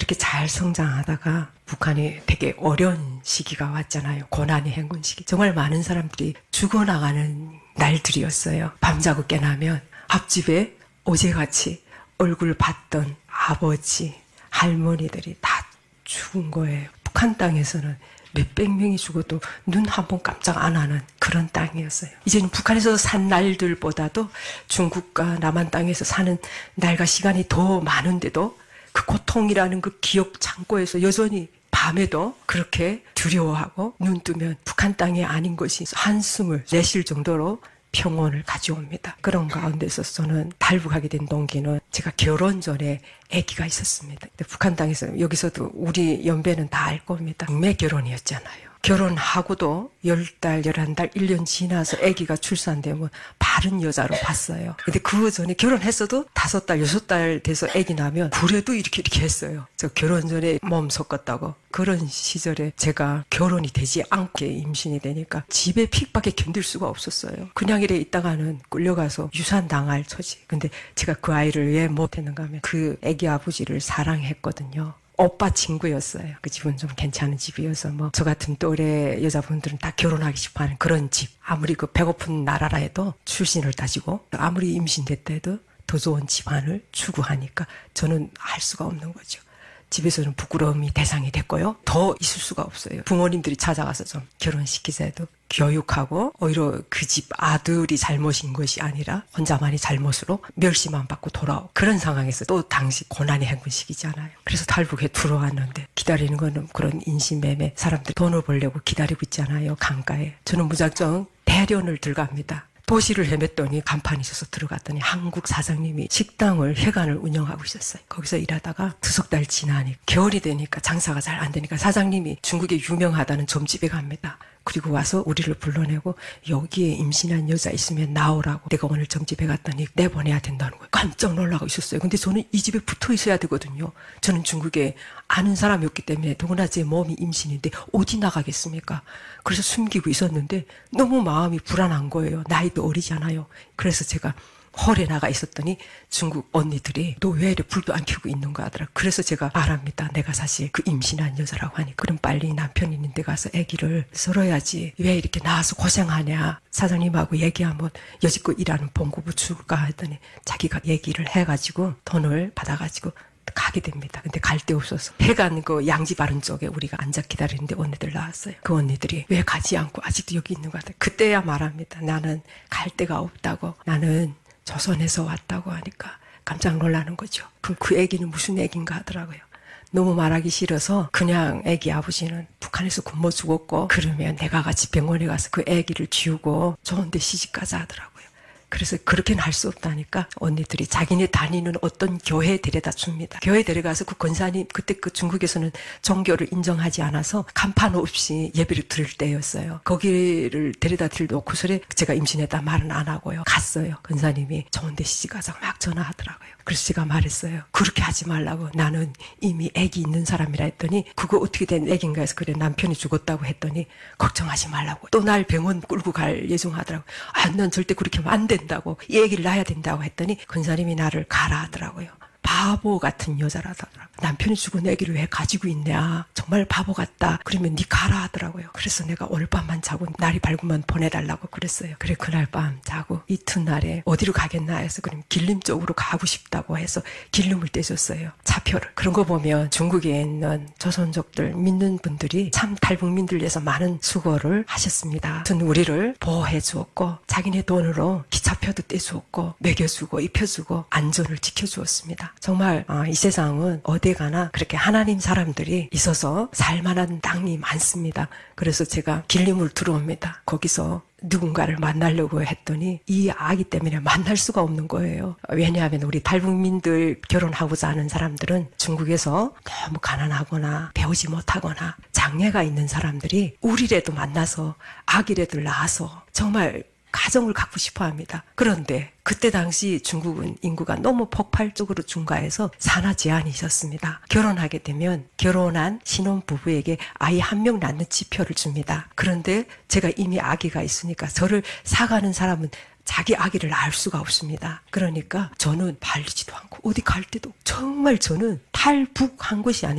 그렇게 잘 성장하다가 북한이 되게 어려운 시기가 왔잖아요. 고난의 행군 시기. 정말 많은 사람들이 죽어나가는 날들이었어요. 밤자고 깨나면 앞집에 어제같이 얼굴 봤던 아버지, 할머니들이 다 죽은 거예요. 북한 땅에서는 몇백 명이 죽어도 눈 한 번 깜짝 안 하는 그런 땅이었어요. 이제는 북한에서 산 날들보다도 중국과 남한 땅에서 사는 날과 시간이 더 많은데도 그 고통이라는 그 기억 창고에서 여전히 밤에도 그렇게 두려워하고 눈 뜨면 북한 땅이 아닌 것이 한숨을 내쉴 정도로 평온을 가져옵니다. 그런 가운데서 저는 탈북하게 된 동기는 제가 결혼 전에 아기가 있었습니다. 근데 북한 땅에서 여기서도 우리 연배는 다 알 겁니다. 국내 결혼이었잖아요. 결혼하고도 10달, 11달, 1년 지나서 아기가 출산되면 바른 여자로 봤어요. 근데 그 전에 결혼했어도 5달, 6달 돼서 아기 나면 불에도 이렇게 했어요. 저 결혼 전에 몸 섞었다고. 그런 시절에 제가 결혼이 되지 않게 임신이 되니까 집에 픽밖에 견딜 수가 없었어요. 그냥 이래 있다가는 끌려가서 유산당할 처지. 근데 제가 그 아이를 왜 못했는가 하면 그 아기 아버지를 사랑했거든요. 오빠 친구였어요. 그 집은 좀 괜찮은 집이어서 저 같은 또래 여자분들은 다 결혼하기 싶어하는 그런 집. 아무리 그 배고픈 나라라 해도 출신을 따지고 아무리 임신됐다 해도 더 좋은 집안을 추구하니까 저는 할 수가 없는 거죠. 집에서는 부끄러움이 대상이 됐고요. 더 있을 수가 없어요. 부모님들이 찾아가서 좀 결혼시키자 해도 교육하고 오히려 그 집 아들이 잘못인 것이 아니라 혼자만이 잘못으로 멸시만 받고 돌아오고 그런 상황에서 또 당시 고난의 행군 시기잖아요. 그래서 탈북에 들어왔는데 기다리는 거는 그런 인신매매 사람들 돈을 벌려고 기다리고 있잖아요. 강가에. 저는 무작정 대련을 들어갑니다. 도시를 헤맸더니 간판이 있어서 들어갔더니 한국 사장님이 식당을 회관을 운영하고 있었어요. 거기서 일하다가 2달 지나니 겨울이 되니까 장사가 잘 안 되니까 사장님이 중국에 유명하다는 점집에 갑니다. 그리고 와서 우리를 불러내고 여기에 임신한 여자 있으면 나오라고. 내가 오늘 점집에 갔더니 내보내야 된다는 거예요. 깜짝 놀라고 있었어요. 근데 저는 이 집에 붙어 있어야 되거든요. 저는 중국에 아는 사람이 없기 때문에 더구나 제 몸이 임신인데 어디 나가겠습니까? 그래서 숨기고 있었는데 너무 마음이 불안한 거예요. 나이도 어리잖아요. 그래서 제가 홀에 나가 있었더니 중국 언니들이 너 왜 이래 불도 안 켜고 있는가 하더라고요. 그래서 제가 말합니다. 내가 사실 그 임신한 여자라고 하니 그럼 빨리 남편 있는 데 가서 아기를 썰어야지. 왜 이렇게 나와서 고생하냐. 사장님하고 얘기하면 여지껏 일하는 봉급을 줄까 했더니 자기가 얘기를 해가지고 돈을 받아가지고 가게 됩니다. 근데 갈 데 없어서 해간 그 양지 바른 쪽에 우리가 앉아 기다리는데 언니들 나왔어요. 그 언니들이 왜 가지 않고 아직도 여기 있는 것 같아요. 그때야 말합니다. 나는 갈 데가 없다고. 나는 조선에서 왔다고 하니까 깜짝 놀라는 거죠. 그럼 그 애기는 무슨 애기인가 하더라고요. 너무 말하기 싫어서 그냥 애기 아버지는 북한에서 굶어 죽었고 그러면 내가 같이 병원에 가서 그 애기를 지우고 좋은 데 시집가자 하더라고요. 그래서 그렇게는 할 수 없다니까 언니들이 자기네 다니는 어떤 교회에 데려다 줍니다. 교회에 데려가서 그 권사님, 그때 그 중국에서는 종교를 인정하지 않아서 간판 없이 예배를 드릴 때였어요. 거기를 데려다 놓고서 제가 임신했다 말은 안 하고요. 갔어요. 권사님이 좋은 데 시집가자고 막 전화하더라고요. 그래서 제가 말했어요. 그렇게 하지 말라고. 나는 이미 애기 있는 사람이라 했더니 그거 어떻게 된 애기인가 해서 그래 남편이 죽었다고 했더니 걱정하지 말라고. 또 날 병원 끌고 갈 예정하더라고요. 아, 난 절대 그렇게 하면 안 된다고. 이 애기를 낳아야 된다고 했더니 권사님이 나를 가라 하더라고요. 바보 같은 여자라더라고요. 남편이 죽은 애기를 왜 가지고 있냐. 정말 바보 같다. 그러면 네 가라 하더라고요. 그래서 내가 오늘 밤만 자고 날이 밝으면 보내달라고 그랬어요. 그래 그날 밤 자고 이튿날에 어디로 가겠나 해서 그럼 길림 쪽으로 가고 싶다고 해서 길림을 떼줬어요. 차표를. 그런 거 보면 중국에 있는 조선족들 믿는 분들이 참 탈북민들 위해서 많은 수고를 하셨습니다. 저는 우리를 보호해 주었고 자기네 돈으로 기차표도 떼주었고 먹여주고 입혀주고 안전을 지켜주었습니다. 정말 이 세상은 어디 가나 그렇게 하나님 사람들이 있어서 살만한 땅이 많습니다. 그래서 제가 길림을 들어옵니다. 거기서 누군가를 만나려고 했더니 이 아기 때문에 만날 수가 없는 거예요. 왜냐하면 우리 탈북민들 결혼하고자 하는 사람들은 중국에서 너무 가난하거나 배우지 못하거나 장애가 있는 사람들이 우리라도 만나서 아기라도 낳아서 정말 가정을 갖고 싶어 합니다. 그런데 그때 당시 중국은 인구가 너무 폭발적으로 증가해서 산하 제한이 있었습니다. 결혼하게 되면 결혼한 신혼부부에게 아이 1명 낳는 지표를 줍니다. 그런데 제가 이미 아기가 있으니까 저를 사가는 사람은 자기 아기를 낳을 수가 없습니다. 그러니까 저는 발리지도 않고 어디 갈 때도 정말 저는 탈북한 것이 아니라